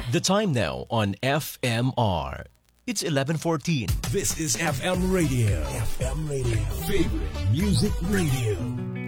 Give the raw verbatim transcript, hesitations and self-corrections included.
The time now on F M R. It's eleven fourteen. This is F M Radio. F M Radio. Favorite Music Radio.